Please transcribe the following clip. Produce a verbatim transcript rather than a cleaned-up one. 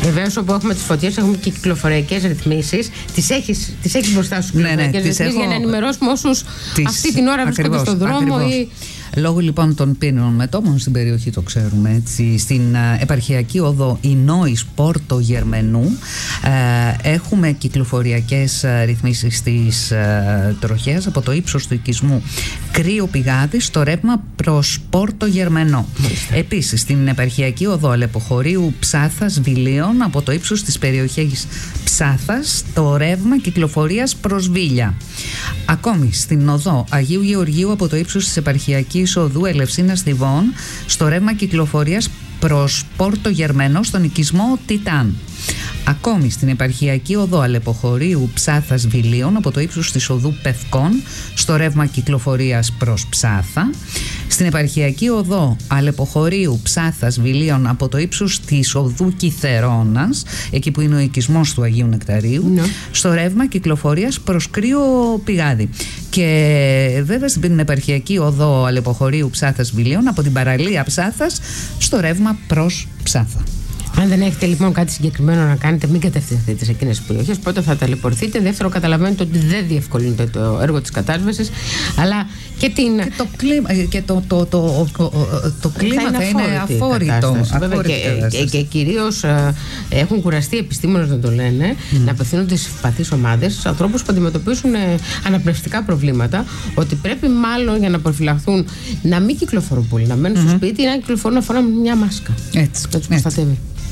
Βεβαίως, όπου έχουμε τις φωτιές, έχουμε και κυκλοφοριακές ρυθμίσεις. Τις έχεις, τις έχεις μπροστά σου, ναι, ναι, τις έχω... για να ενημερώσουμε όσους τις... αυτή την ώρα βρίσκονται στον δρόμο. Ή... Λόγω λοιπόν των πύρινων μετώπων στην περιοχή, το ξέρουμε έτσι, στην uh, επαρχιακή οδό Ινόης Πόρτο Γερμενού uh, έχουμε κυκλοφοριακές uh, ρυθμίσεις της uh, τροχέας από το ύψος του οικισμού Κρύο Πηγάδι στο ρεύμα προς Πόρτο Γερμενό. Επίσης στην επαρχιακή οδό Αλεποχωρίου Ψάθας Βιλίων από το ύψος της περιοχής Ψάθας το ρεύμα κυκλοφορίας προς Βίλια. Ακόμη στην οδό Αγίου Γεωργίου από το ύψος της επαρχιακής οδού Ελευσίνας Θηβών στο ρεύμα κυκλοφορίας προς Πόρτο Γερμένο στον οικισμό Τιτάν. Ακόμη στην επαρχιακή οδό Αλεποχωρίου Ψάθας Βιλίων από το ύψος της οδού Πευκών στο ρεύμα κυκλοφορίας προς Ψάθα. Στην επαρχιακή οδό Αλεποχωρίου Ψάθας Βιλίων από το ύψος της οδού Κιθερώνας, εκεί που είναι ο οικισμός του Αγίου Νεκταρίου, ναι. στο ρεύμα κυκλοφορίας προς Κρύο Πηγάδι. Και βέβαια στην επαρχιακή οδό Αλεποχωρίου Ψάθας Βιλίων από την παραλία Ψάθας στο ρεύμα προς Ψάθα. Αν δεν έχετε λοιπόν κάτι συγκεκριμένο να κάνετε, μην κατευθυνθείτε σε εκείνες τις περιοχές. Πρώτον, θα ταλαιπωρηθείτε. Δεύτερον, καταλαβαίνετε ότι δεν διευκολύνεται το έργο της κατάσβεσης, αλλά και την. Και το κλίμα, και το, το, το, το, το κλίμα θα, θα είναι αφόρητο. Και, και, και κυρίως ε, έχουν κουραστεί οι επιστήμονες να το λένε, mm. να απευθύνονται σε ευπαθείς ομάδες, στους ανθρώπους που αντιμετωπίσουν ε, αναπνευστικά προβλήματα, ότι πρέπει μάλλον για να προφυλαχθούν να μην κυκλοφορούν πολύ, να μένουν mm-hmm. στο σπίτι ή να κυκλοφορούν να φοράνε μια μάσκα. Έτσι. Να τους προστατεύει.